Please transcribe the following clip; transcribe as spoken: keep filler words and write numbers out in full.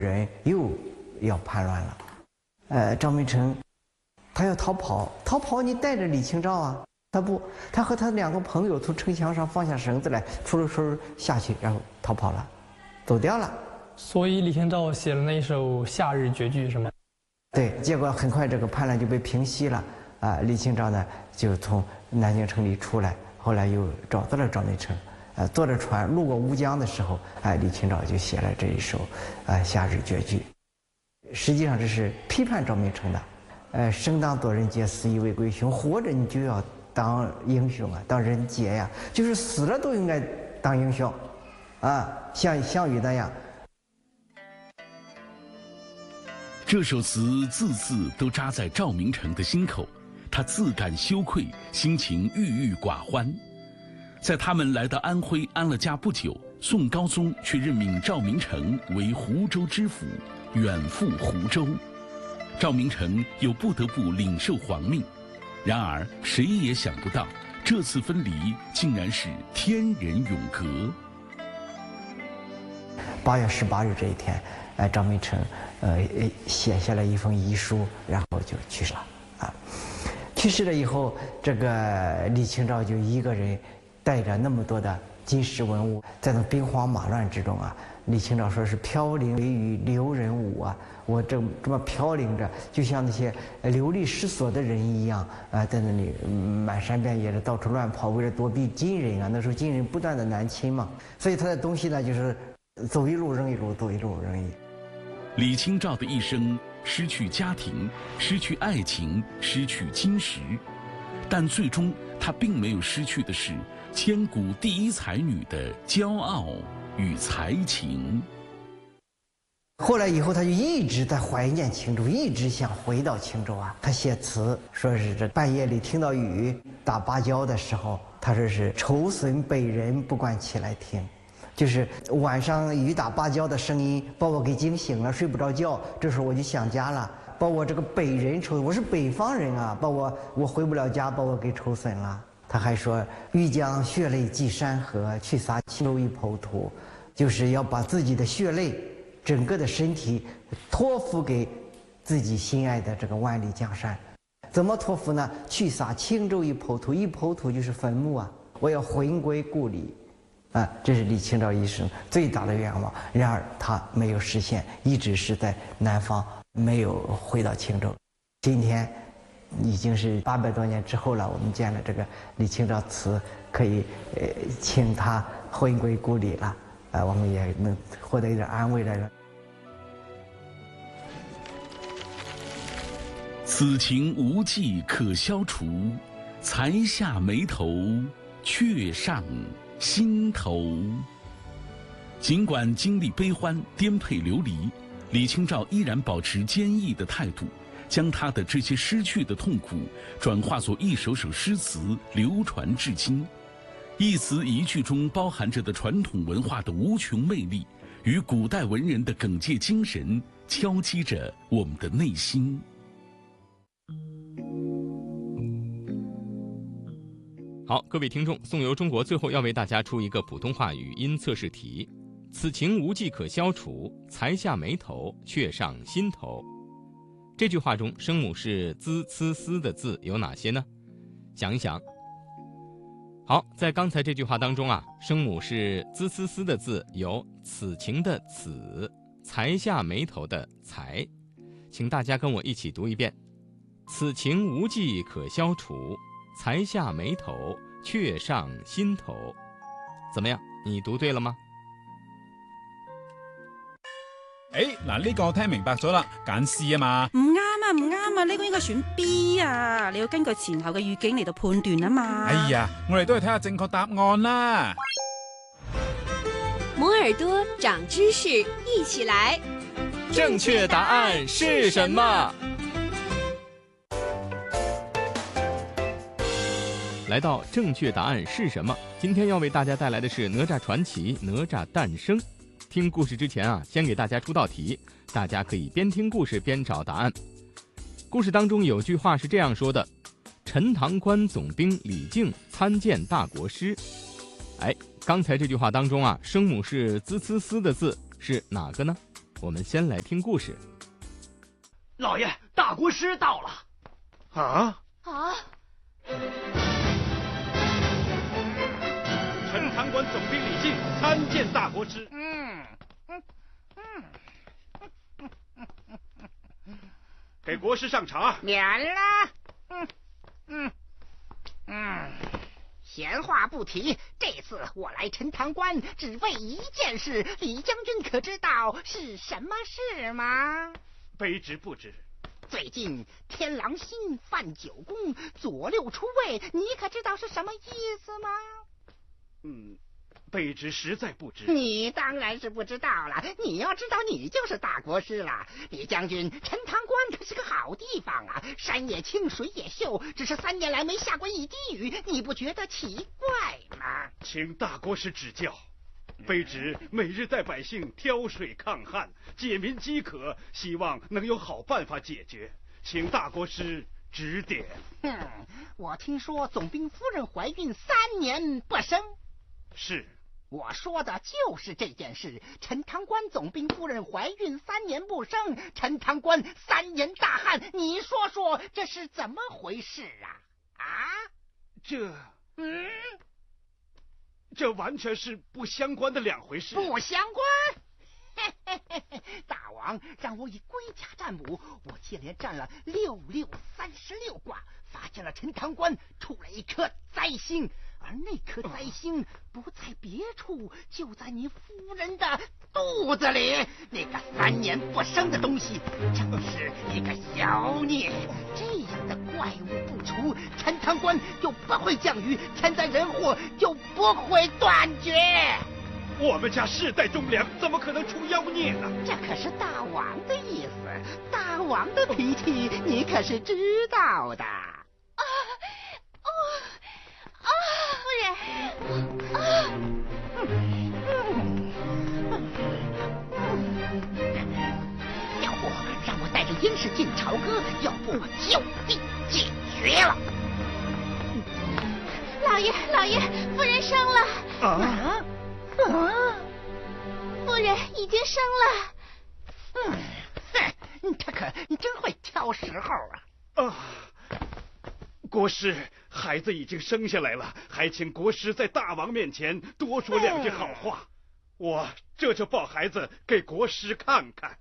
人又要叛乱了。呃，赵明诚他要逃跑，逃跑你带着李清照啊，他不，他和他两个朋友从城墙上放下绳子来，出了声下去，然后逃跑了，走掉了。 所以李清照写了那一首《夏日绝句》是吗？ 对，结果很快这个叛乱就被平息了啊。李清照呢就从南京城里出来，后来又找到了赵明诚，呃，坐着船路过乌江的时候，哎，李清照就写了这一首啊《夏日绝句》。实际上这是批判赵明诚的，呃，生当作人杰，死亦为归雄。活着你就要当英雄啊，当人杰呀，就是死了都应该当英雄，啊，像项羽那样。 这首词字字都扎在赵明诚的心口，他自感羞愧，心情郁郁寡欢。在他们来到安徽安了家不久，宋高宗却任命赵明诚为湖州知府，远赴湖州。赵明诚又不得不领受皇命。然而谁也想不到，这次分离竟然是天人永隔。 八月十八日这一天，呃，赵明诚呃写下了一封遗书，然后就去世了啊。去世了以后，这个李清照就一个人带着那么多的金石文物，在那兵荒马乱之中啊，李清照说是飘零为雨，留人舞啊。我这这么飘零着，就像那些流离失所的人一样啊，在那里满山遍野的到处乱跑，为了躲避金人啊。那时候金人不断的南侵嘛，所以他的东西呢，就是走一路扔一路，走一路扔一路。 李清照的一生失去家庭，失去爱情，失去金石，但最终她并没有失去的是千古第一才女的骄傲与才情。 后来以后，他就一直在怀念青州，一直想回到青州啊。他写词说是这半夜里听到雨打芭蕉的时候，他说是愁损北人不惯起来听，就是晚上雨打芭蕉的声音把我给惊醒了，睡不着觉。这时候我就想家了，把我这个北人愁，我是北方人啊，把我我回不了家，把我给愁损了。他还说欲将血泪寄山河，去洒青州一抔土，就是要把自己的血泪整个的身体托付给自己心爱的这个万里江山。怎么托付呢？去洒青州一抔土，一抔土就是坟墓啊，我要魂归故里啊，这是李清照一生最大的愿望。然而他没有实现，一直是在南方，没有回到青州。今天已经是八百多年之后了，我们见了这个李清照词，可以呃请他魂归故里了。啊，我们也能获得一点安慰了。 此情无计可消除，才下眉头，却上心头。尽管经历悲欢，颠沛流离，李清照依然保持坚毅的态度，将她的这些失去的痛苦转化作一首首诗词，流传至今。一词一句中包含着的传统文化的无穷魅力，与古代文人的耿介精神敲击着我们的内心。 好，各位听众，颂游中国最后要为大家出一个普通话语音测试题。此情无计可消除，才下眉头，却上心头。这句话中声母是滋、呲、丝的字有哪些呢？想一想。好，在刚才这句话当中啊，声母是滋、呲、丝的字有此情的此，才下眉头的才。请大家跟我一起读一遍：此情无计可消除，才下眉头，却上心头。怎么样，你读对了吗？ 誒，嗱呢個我聽明白咗啦，揀 C 啊嘛。 唔啱啊，唔啱啊，呢個應該選 B 啊，你要根據前後嘅語境嚟到判斷啊嘛。 哎呀，我哋都係睇下正確答案啦。 摩耳朵長知識，一起來。 正確答案是什麼？來到正確答案是什麼？今天要為大家帶來的是哪吒傳奇哪吒誕生。聽故事之前啊，先給大家出道題，大家可以邊聽故事邊找答案。故事當中有句話是這樣說的：陳塘關總兵李靖參見大國師。哎，剛才這句話當中啊，聲母是滋、呲、絲的字是哪個呢？ 我们先来听故事。 老爷，大国师到了。 啊啊！ 陈塘关总兵李靖参见大国师。 嗯嗯嗯，给国师上茶。 免了。嗯嗯嗯，闲话不提，这次我来陈塘关只为一件事，李将军可知道是什么事吗？ 卑职不知。 最近天狼星、范九公、左六出位，你可知道是什么意思吗？ 嗯，卑职实在不知。 你当然是不知道了，你要知道你就是大国师了。李将军，陈塘关可是个好地方啊，山也清，水也秀，只是三年来没下过一滴雨，你不觉得奇怪吗？ 请大国师指教。卑职每日带百姓挑水抗旱，解民饥渴，希望能有好办法解决，请大国师指点。 嗯，我听说总兵夫人怀孕三年不生。 是， 我说的就是这件事。陈塘关总兵夫人怀孕三年不生，陈塘关三年大旱，你说说这是怎么回事啊？啊？ 这…… 嗯。 这完全是不相关的两回事。 不相关？嘿嘿嘿嘿，大王让我以龟甲占卜，我接连占了六六三十六卦，发现了陈塘关出了一颗灾星，而那颗灾星不在别处，就在你夫人的肚子里。那个三年不生的东西，正是一个妖孽。这样的怪物不除，陈塘关就不会降雨，天灾人祸就不会断绝。 我们家世代忠良，怎么可能出妖孽呢？ 这可是大王的意思，大王的脾气你可是知道的。啊哦啊！夫人啊！ 要不让我带着殷氏进朝歌，要不就地解决了。 老爷，老爷，夫人生了。 啊啊！ 夫人已经生了。 嗯，哼，这可你真会挑时候啊！ 啊，国师，孩子已经生下来了，还请国师在大王面前多说两句好话。嗯、我这就抱孩子给国师看看。